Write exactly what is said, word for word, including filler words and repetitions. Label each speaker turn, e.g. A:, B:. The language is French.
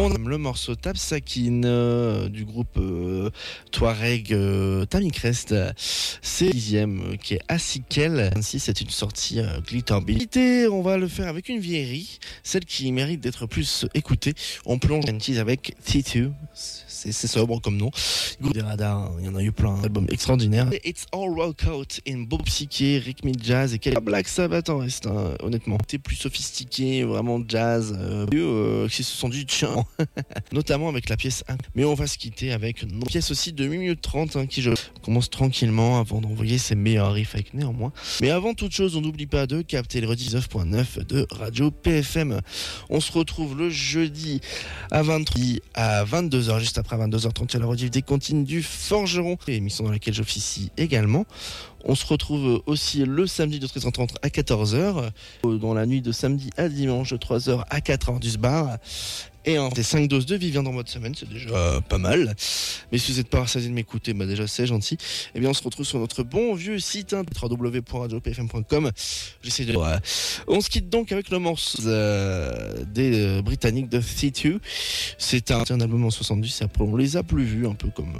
A: le morceau Tapsakin euh, du groupe euh, Touareg euh, Tamikrest. C'est le dixième euh, qui est Asikel. Ainsi, c'est une sortie euh, Glitterbilité. On va le faire avec une vieillerie, celle qui mérite d'être plus écoutée. On plonge un tease avec T deux. C'est, c'est sobre comme nom. Groupe des radars, il y en a eu plein d'albums extraordinaires. It's All Rock Out in Bob Psyché, Rhythm Jazz et quel Black Sabbath en reste, hein, honnêtement. C'était plus sophistiqué, vraiment jazz, euh, euh, qui se sont dit tiens, notamment avec la pièce un. Mais on va se quitter avec une pièce aussi de huit minutes trente hein, qui je commence tranquillement avant d'envoyer ses meilleurs riffs avec néanmoins. Mais avant toute chose, on n'oublie pas de capter le dix-neuf virgule neuf de Radio P F M. On se retrouve le jeudi à vingt-trois à vingt-deux heures, juste après vingt-deux heures trente, à la rediff des Comptines du Forgeron, émission dans laquelle j'officie également. On se retrouve aussi le samedi de treize heures trente à quatorze heures, dans la nuit de samedi à dimanche de trois heures à quatre heures du bar. Et en des cinq doses de Vivien dans votre semaine, c'est déjà euh, pas mal. Mais si vous n'êtes pas rassasié de m'écouter, bah déjà c'est gentil. Et bien on se retrouve sur notre bon vieux site hein, w w w point radio p f m point com. J'essaie de. Ouais. On se quitte donc avec le morceau euh, des euh, Britanniques de T deux. C'est un, un album en soixante-dix. Après on les a plus vus, un peu comme